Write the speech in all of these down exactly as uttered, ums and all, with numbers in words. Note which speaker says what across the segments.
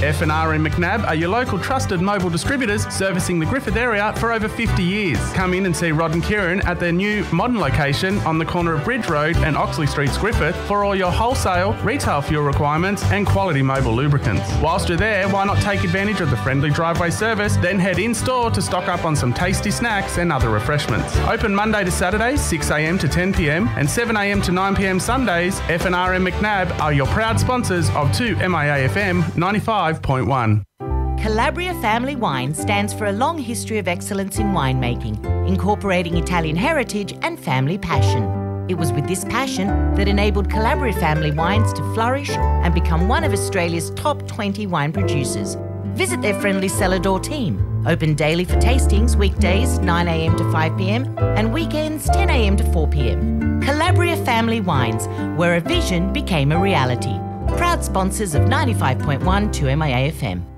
Speaker 1: F and R and McNabb are your local trusted mobile distributors servicing the Griffith area for over fifty years. Come in and see Rod and Kieran at their new modern location on the corner of Bridge Road and Oxley Streets, Griffith, for all your wholesale, retail fuel requirements and quality mobile lubricants. Whilst you're there, why not take advantage of the friendly driveway service, then head in-store to stock up on some tasty snacks and other refreshments. Open Monday to Saturday, six a m to ten p m and seven a m to nine p m Sundays. F and R and McNabb are your proud sponsors of two M I A F M ninety-five point one.
Speaker 2: Calabria Family Wine stands for a long history of excellence in winemaking, incorporating Italian heritage and family passion. It was with this passion that enabled Calabria Family Wines to flourish and become one of Australia's top twenty wine producers. Visit their friendly cellar door team. Open daily for tastings, weekdays nine a m to five p m and weekends ten a m to four p m. Calabria Family Wines, where a vision became a reality. Proud sponsors of ninety-five point one two M I A F M.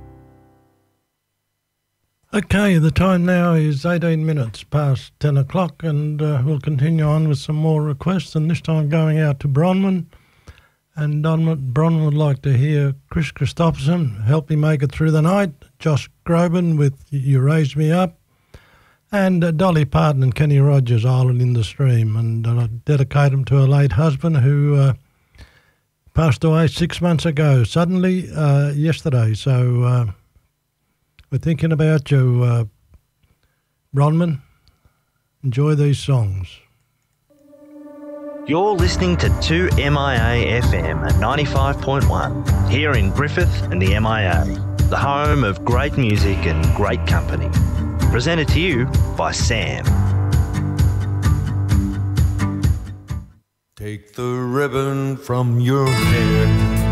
Speaker 3: Okay, the time now is eighteen minutes past ten o'clock, and uh, we'll continue on with some more requests, and this time going out to Bronwyn. And Don, Bronwyn would like to hear Chris Christopherson, Help Me Make It Through the Night, Josh Groban with You Raised Me Up, and uh, Dolly Parton and Kenny Rogers, Island in the Stream. And uh, I dedicate them to her late husband who uh, passed away six months ago, suddenly uh, yesterday. So uh, we're thinking about you, uh, Bronwyn. Enjoy these songs.
Speaker 4: You're listening to two M I A F M at ninety-five point one, here in Griffith and the M I A, the home of great music and great company. Presented to you by Sam.
Speaker 5: Take the ribbon from your hair,